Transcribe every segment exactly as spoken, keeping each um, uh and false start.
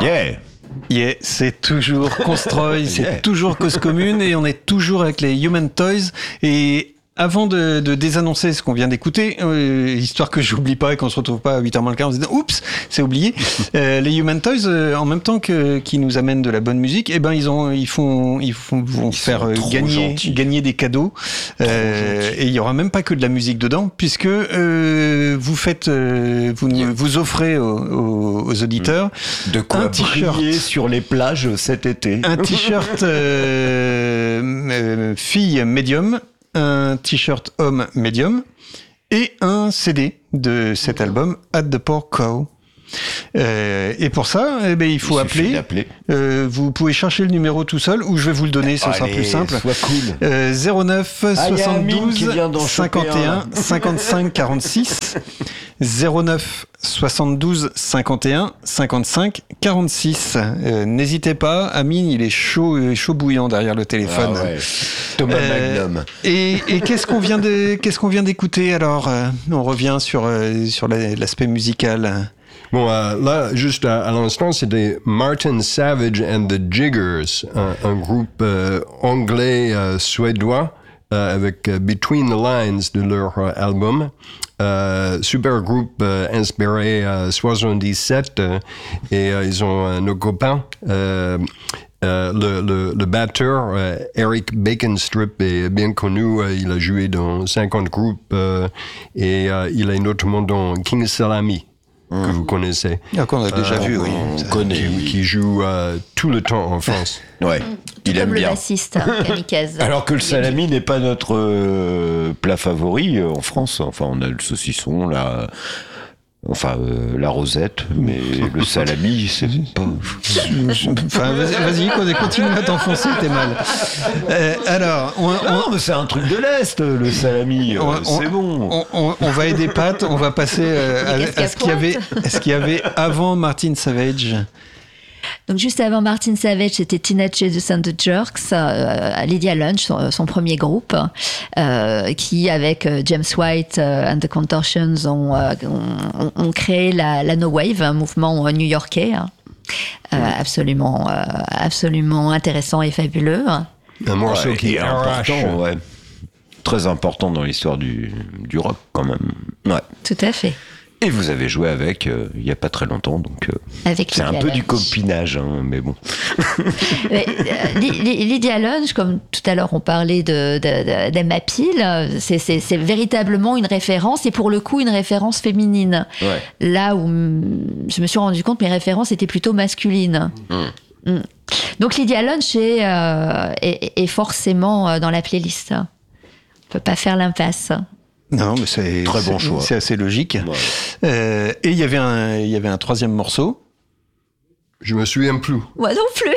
Yeah. Yeah, c'est toujours Constroy, c'est Yeah. toujours Cause Commune et on est toujours avec les Human Toys. Et avant de, de désannoncer ce qu'on vient d'écouter, euh, histoire que j'oublie pas et qu'on se retrouve pas à huit heures moins le quart en se disant oups, c'est oublié. Euh, les Human Toys, euh, en même temps que qui nous amènent de la bonne musique, eh ben ils ont, ils font, ils font, vont Ils faire sont euh, trop gagner, gentils. gagner des cadeaux. Euh, et il y aura même pas que de la musique dedans, puisque euh, vous faites, euh, vous nous- vous offrez aux, aux, aux auditeurs De quoi un t-shirt. briller sur les plages cet été. Un t-shirt euh, euh, fille médium, un t-shirt homme médium et un C D de cet album At the Pork Cow. Euh, et pour ça, eh ben, il faut Il suffit appeler. d'appeler. Euh, vous pouvez chercher le numéro tout seul ou je vais vous le donner, ça sera Allez, plus simple. sois cool. Euh, zéro neuf Ah, y a Amine soixante-douze qui vient d'en choper cinquante et un un. cinquante-cinq quarante-six zéro neuf soixante-douze cinquante et un cinquante-cinq quarante-six. Euh, n'hésitez pas, Amine, il est chaud, il est chaud bouillant derrière le téléphone. Ah ouais. Thomas Euh, Magnum. Et, et qu'est-ce qu'on vient de, qu'est-ce qu'on vient d'écouter alors euh, On revient sur euh, sur la- l'aspect musical. Bon, euh, là, juste à, à l'instant, c'était Martin Savage and the Jiggers, un, un groupe euh, anglais-suédois euh, avec euh, Between the Lines de leur euh, album. Euh, super groupe euh, inspiré à soixante-dix-sept euh, et euh, ils ont euh, nos copains. Euh, euh, le, le, le batteur euh, Eric Baconstrip est bien connu. Euh, il a joué dans cinquante groupes euh, et euh, il est notamment dans King Salami. Que vous connaissez. Ah, qu'on a déjà Euh, vu, oui. On connaît. Qui, qui joue euh, tout le temps en France. Ouais, il aime Comme le bien. bassiste, hein, Kamikaze. Alors que le salami n'est pas notre euh, plat favori euh, en France. Enfin, on a le saucisson, la, enfin euh, la rosette, mais le salami, c'est pas. Enfin, vas-y, vas-y, continue à t'enfoncer, t'es mal. Euh, alors, on, on- Non, mais c'est un truc de l'Est, le salami. euh, On- on- c'est bon. On, on- on va aider Pat, on va passer euh, à, Qu'est-ce à ce qu'il y avait, à ce qu'il y avait avant Martin Savage. Donc juste avant Martin Savage, c'était Teenage and the Jerks, euh, Lydia Lunch, son, son premier groupe, euh, qui avec euh, James White euh, and the Contortions ont, euh, ont, ont créé la, la No Wave, un mouvement euh, new-yorkais, hein, euh, absolument, euh, absolument intéressant et fabuleux. Un morceau Ouais, qui et arrache. important, ouais. Très important dans l'histoire du, du rock, quand même. Ouais. Tout à fait. Et vous avez joué avec euh, il n'y a pas très longtemps, donc euh, Avec c'est un Lydia peu du Lunch. copinage, hein, mais bon. Mais, euh, Ly- Ly- Lydia Lunch, comme tout à l'heure on parlait de, de, de- d'Emma Peel, c'est, c'est, c'est véritablement une référence, et pour le coup une référence féminine. Ouais. Là où mm, je me suis rendu compte que mes références étaient plutôt masculines. Mm. Donc Lydia Lunch est, euh, est, est forcément euh, dans la playlist. On peut pas faire l'impasse. Non, mais c'est Très bon c'est- choix. C'est assez logique. Ouais. Euh, et il y avait un, il y avait un troisième morceau. Je me souviens plus. Moi non plus.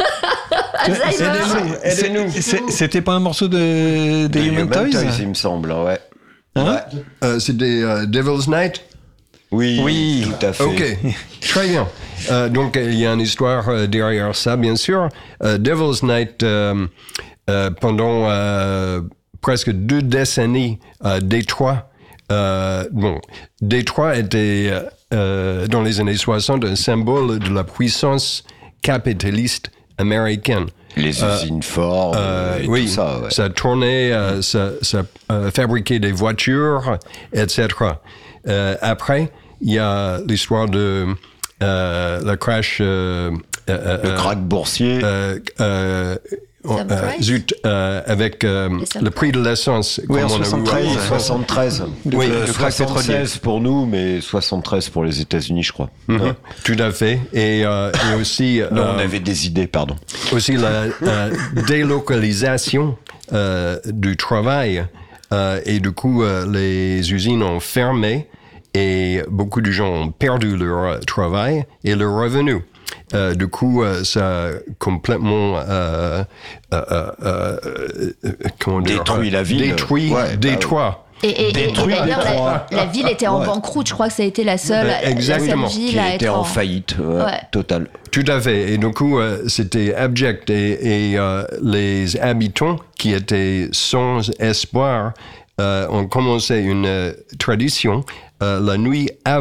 Alzheimer. C'est- c'est- C'était pas un morceau de des De Human Human Toys, il me semble, ouais. Hein Ouais. Euh, c'était euh, Devil's Night. Oui, Oui. tout à fait. Ok, très bien. Euh, donc il y a une histoire euh, derrière ça, bien sûr. Euh, Devil's Night, euh, euh, pendant euh, presque deux décennies, euh, Détroit, euh, bon, Détroit était euh, dans les années soixante un symbole de la puissance capitaliste américaine. Les usines Ford Euh, et oui, tout ça, ouais. ça tournait, euh, ça, ça euh, fabriquait des voitures, et cetera. Euh, après, il y a l'histoire de euh, le crash. Euh, euh, Le euh, crack boursier. euh, euh, Subprime. euh, zut, euh, avec euh, subprime. le prix de l'essence. Oui, comme en on a vu soixante-treize. avant. Oui, soixante-treize. Oui, Euh, le crack soixante-seize pour nous, mais soixante-treize pour les États-Unis, je crois. Mhm, Ouais. Tout à fait. Et, euh, et aussi, Non, euh, on avait des idées, pardon. aussi la euh, délocalisation euh, du travail. Euh, et du coup, euh, les usines ont fermé et beaucoup de gens ont perdu leur euh, travail et leur revenu. Euh, du coup, euh, ça a complètement euh, euh, euh, euh, comment dire, Détruit la ville. Détruit Ouais, bah Détroit. Et, et- et- Détruit et d'ailleurs, Détroit. la, la ville était en Ouais. banqueroute. Je crois que ça a été la seule, Ben, la seule exactement. ville Qui à était être en faillite, ouais, Ouais. total. Tout à fait. Et du coup, euh, c'était abject. Et, et euh, les habitants qui étaient sans espoir euh, ont commencé une euh, tradition. Euh, la nuit avant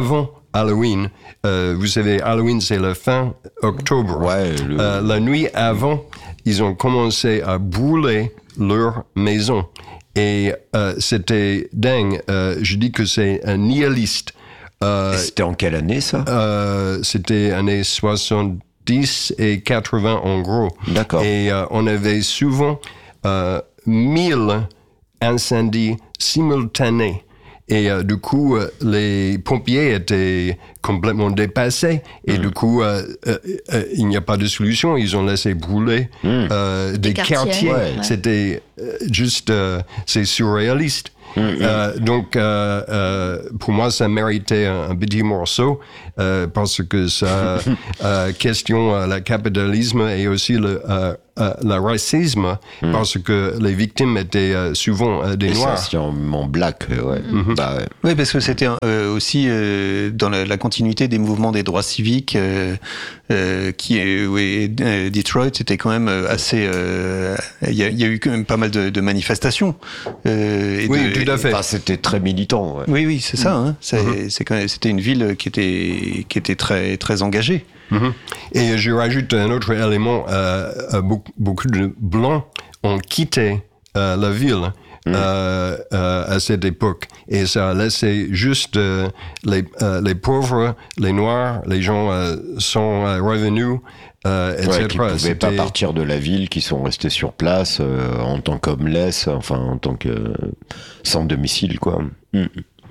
Halloween. Euh, vous savez, Halloween, c'est la fin octobre. Ouais, le- Euh, la nuit avant, ils ont commencé à brûler leur maison. Et euh, c'était dingue. Euh, je dis que c'est un nihiliste. Euh, Et c'était en quelle année, ça? euh, c'était années soixante-dix et quatre-vingts en gros. D'accord. Et euh, on avait souvent euh, mille incendies simultanés. Et euh, du coup, euh, les pompiers étaient complètement dépassés. Et Mm. du coup, euh, euh, euh, il n'y a pas de solution. Ils ont laissé brûler Mm. euh, des quartiers, quartiers. ouais. C'était euh, juste, euh, c'est surréaliste. Mm, Euh, donc, euh, euh, pour moi, ça méritait un, un petit morceau euh, parce que ça euh, questionne euh, le capitalisme et aussi le, euh, euh, le racisme parce que les victimes étaient euh, souvent euh, des Noirs. Essentiellement black, euh, ouais. Bah, ouais. Oui, parce que c'était euh, aussi euh, dans la, la continuité des mouvements des droits civiques, euh, euh, qui est, oui, euh, Detroit, c'était quand même assez. euh, Il y, a, il y a eu quand même pas mal de, de manifestations. euh, et Oui, de- tout à fait. Enfin, c'était très militant, ouais. Oui, oui, c'est ça. Hein. C'est, c'est quand même- c'était une ville qui était qui était très très engagée. Mhm. Et je rajoute un autre élément, euh, euh, beaucoup, beaucoup de Blancs ont quitté euh, la ville euh, euh, à cette époque. Et ça a laissé juste euh, les, euh, les pauvres, les Noirs, les gens euh, sans euh, revenus, euh, et cetera. Ouais, qui pouvaient pas C'était- partir de la ville, qui sont restés sur place euh, en tant qu'homeless, enfin en tant que euh, sans domicile, quoi. Mm.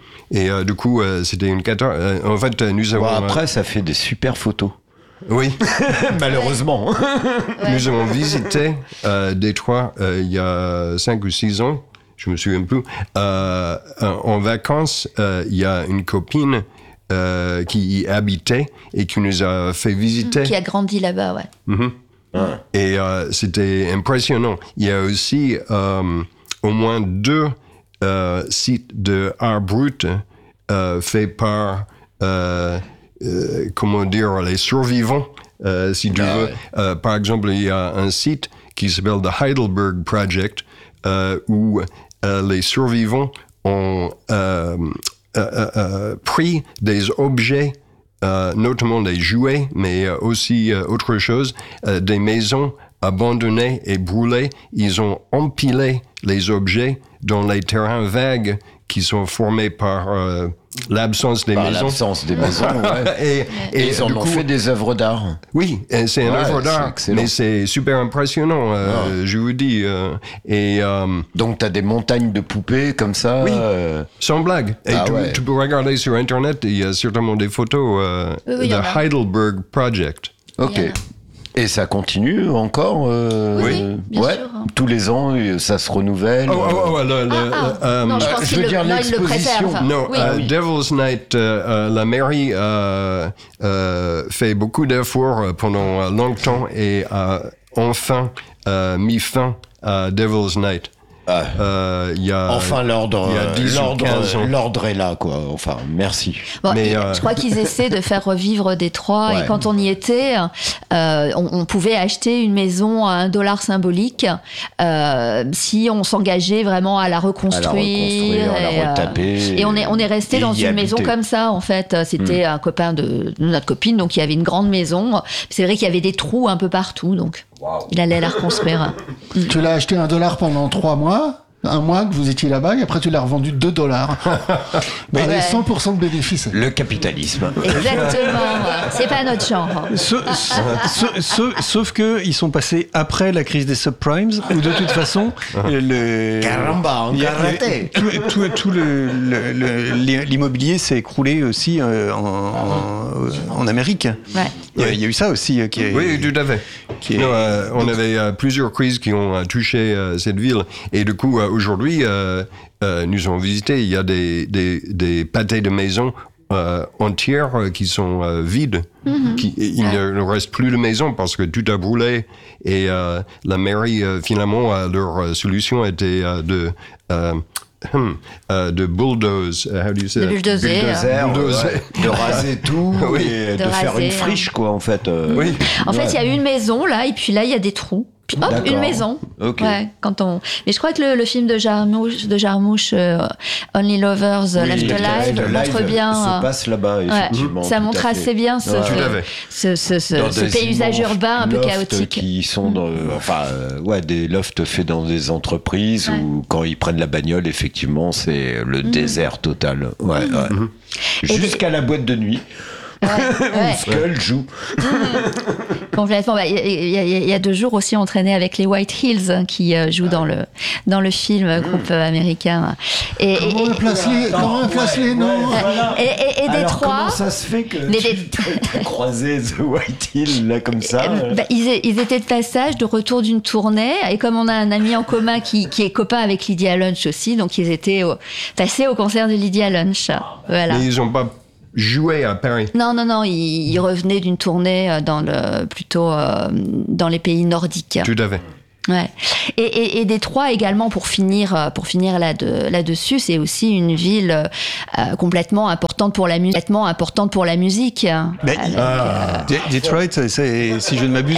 Et euh, du coup, euh, c'était une catastrophe. En fait, euh, nous avons... Bon, euh, après, ça fait des super photos. oui. Malheureusement. Nous avons visité euh, Détroit euh, il y a cinq ou six ans, je me souviens plus. Euh, en vacances, euh, il y a une copine euh, qui y habitait et qui nous a fait visiter. Qui a grandi là-bas, ouais. Mhm. Et euh, c'était impressionnant. Il y a aussi euh, au moins deux euh, sites de art brut euh, faits par, euh, euh, comment dire, les survivants, euh, si tu Ah veux. ouais. Euh, par exemple, il y a un site qui s'appelle The Heidelberg Project, euh, où euh, les survivants ont euh, euh, euh, pris des objets, euh, notamment des jouets, mais euh, aussi euh, autre chose, euh, des maisons abandonnées et brûlées. Ils ont empilé les objets dans les terrains vagues qui sont formés par euh, l'absence des Par maisons. l'absence des maisons, ouais. Et, Et, et ils en du ont coup- fait des œuvres d'art. oui, et c'est une Ouais, œuvre c'est d'art, excellent. mais c'est super impressionnant, euh, je vous dis. euh, et euh, Donc, t'as des montagnes de poupées comme ça. Oui. euh, sans blague. Et Ah tu, ouais. tu peux regarder sur Internet, il y a certainement des photos. Euh, Oui, oui, il y en The a. Heidelberg Project. Ok. Il y en a. Et ça continue encore euh, Oui, oui, bien ouais. sûr. Tous les ans, euh, ça se renouvelle. Oh, oh, oh, le- le- Ah, ah, euh, non, je euh, pense je qu'il veux le, dire non, il le l'exposition. préserve. Non, oui. euh, oui. Devil's Night, euh, euh, la mairie euh, euh, fait beaucoup d'efforts euh, pendant euh, longtemps et a enfin euh, mis fin à Devil's Night. Ah. Euh, il y a, Enfin, l'ordre, il y a dix ou l'ordre, quinze ans. l'ordre est là, quoi. Enfin, merci. Bon, Mais, et euh, je crois qu'ils essaient de faire revivre Détroit. Ouais. Et quand on y était, euh, on, on pouvait acheter une maison à un dollar symbolique euh, si on s'engageait vraiment à la reconstruire. À la reconstruire, à la et, euh, retaper. et on est, on est resté Et dans y une maison habiter. comme ça, en fait. C'était un copain de, de notre copine, donc il y avait une grande maison. C'est vrai qu'il y avait des trous un peu partout, donc il allait la reconstruire. Tu l'as acheté un dollar pendant trois mois, un mois que vous étiez là-bas, et après tu l'as revendu deux dollars. Mais Ouais. cent pour cent de bénéfices. Le capitalisme. Exactement. C'est pas notre genre. Sauf, sauf, sauf- sauf que ils sont passés après la crise des subprimes, où de toute façon, le Caramba, il y a- encore il y a- raté. tout, tout- tout le, le- le- l'immobilier s'est écroulé aussi euh, en, en, en Amérique. Ouais. Il y, a, il y a eu ça aussi euh, qui est. Oui, tout à fait. qui est- Non, euh, on avait euh, plusieurs crises qui ont euh, touché euh, cette ville. Et du coup, euh, aujourd'hui, euh, euh, nous avons visité, il y a des, des, des pâtés de maisons euh, entières euh, qui sont euh, vides. Qui, il ne, ne reste plus de maisons parce que tout a brûlé. Et euh, la mairie, euh, finalement, euh, leur euh, solution était euh, de... euh, hum, euh, de bulldoze, uh, how do you say De that? bulldozer. Bulldozer, Bulldozer. ouais, de raser tout Oui. et de, De faire raser, une friche, quoi, en fait. euh. Oui. En fait, Ouais. il y a une maison là, et puis là, il y a des trous. Hop, D'accord. une maison. Ok. Ouais, quand on... Mais je crois que le, le film de Jarmusch, de Jarmusch euh, Only Lovers Oui, Left le Alive, montre bien. se euh, passe là-bas, ouais, effectivement. ça tout montre à fait. assez bien ce, Ouais. Tout à fait. ce, ce, ce, Dans ce des paysage immenses urbain un peu lofts chaotique. qui sont dans, enfin, euh, ouais, des lofts faits dans des entreprises Ouais. où quand ils prennent la bagnole, effectivement, c'est le désert total. Ouais, ouais. Et Jusqu'à la boîte de nuit Ouais, où ouais. Skull joue. Complètement. Bah, Il y, a- il y a- il y a deux jours aussi, on traînait avec les White Hills hein, qui euh, jouent dans le dans le film euh, groupe euh, américain. Et, et- Comment on place les, comment on place les noms et- et- et Alors, Détroit. comment ça se fait que Les tu Dé- as croisé The White Hill là comme ça Euh, bah, ils, é- ils étaient de passage, de retour d'une tournée, et comme on a un ami en commun qui, qui est copain avec Lydia Lunch aussi, donc ils étaient au- passés au concert de Lydia Lunch. Voilà. Mais ils n'ont pas joué à Paris. Non, non, non, ils, ils revenaient d'une tournée euh, dans le, plutôt euh, dans les pays nordiques. Tout à fait. Ouais. Et, et, et Détroit également, pour finir, euh, pour finir là de, là-dessus, c'est aussi une ville euh, complètement importante pour la musique, complètement importante pour la musique. hein, Mais- avec, D- Detroit, c'est, si je ne m'abuse,